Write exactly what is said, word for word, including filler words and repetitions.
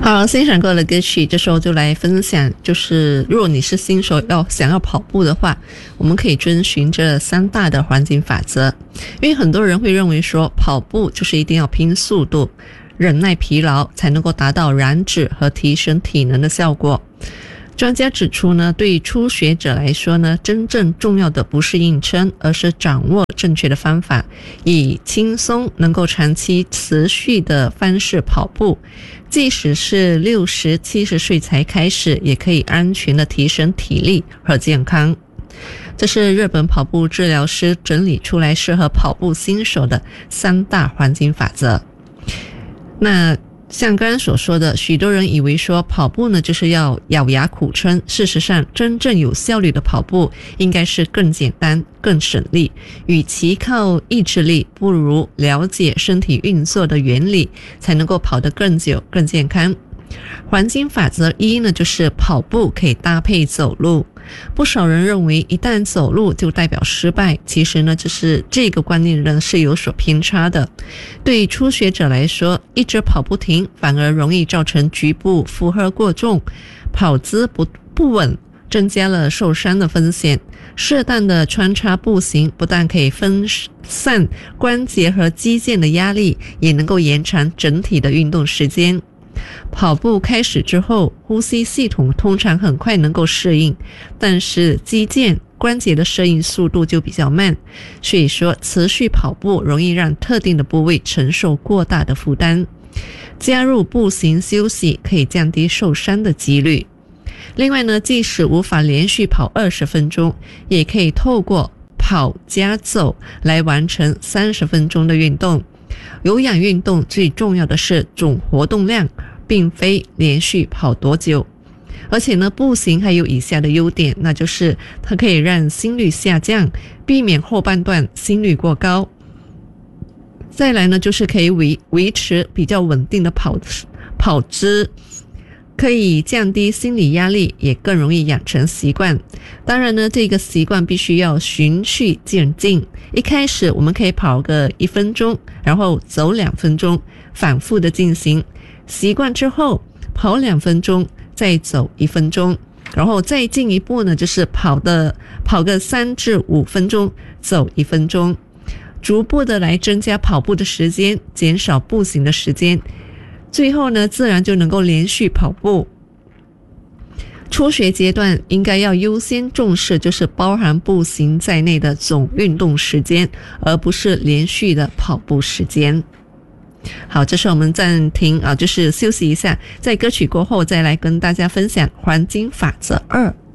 好，欣赏过的歌曲，这时候就来分享，就是如果你是新手要想要跑步的话，我们可以遵循这三大的黄金法则。因为很多人会认为说跑步就是一定要拼速度，忍耐疲劳才能够达到燃脂和提升体能的效果。专家指出呢，对于初学者来说呢，真正重要的不是硬撑，而是掌握正确的方法，以轻松能够长期持续的方式跑步。即使是六十、七十岁才开始，也可以安全的提升体力和健康。这是日本跑步治疗师整理出来适合跑步新手的三大黄金法则。那像刚刚所说的，许多人以为说跑步呢就是要咬牙苦撑，事实上真正有效率的跑步应该是更简单更省力，与其靠意志力，不如了解身体运作的原理，才能够跑得更久更健康。黄金法则一呢，就是跑步可以搭配走路。不少人认为一旦走路就代表失败，其实呢，就是这个观念呢是有所偏差的。对于初学者来说，一直跑不停，反而容易造成局部负荷过重，跑姿不不稳，增加了受伤的风险。适当的穿插步行，不但可以分散关节和肌腱的压力，也能够延长整体的运动时间。跑步开始之后，呼吸系统通常很快能够适应，但是肌腱关节的适应速度就比较慢，所以说持续跑步容易让特定的部位承受过大的负担。加入步行休息可以降低受伤的几率。另外呢，即使无法连续跑二十分钟，也可以透过跑加走来完成三十分钟的运动。有氧运动最重要的是总活动量，并非连续跑多久。而且呢，步行还有以下的优点，那就是它可以让心率下降，避免后半段心率过高。再来呢，就是可以维维持比较稳定的跑跑姿，可以降低心理压力，也更容易养成习惯。当然呢，这个习惯必须要循序渐进。一开始我们可以跑个一分钟，然后走两分钟，反复的进行。习惯之后，跑两分钟，再走一分钟，然后再进一步呢，就是跑的跑个三至五分钟，走一分钟，逐步的来增加跑步的时间，减少步行的时间。最后呢，自然就能够连续跑步。初学阶段应该要优先重视就是包含步行在内的总运动时间，而不是连续的跑步时间。好，这是我们暂停啊，就是休息一下，在歌曲过后再来跟大家分享黄金法则二。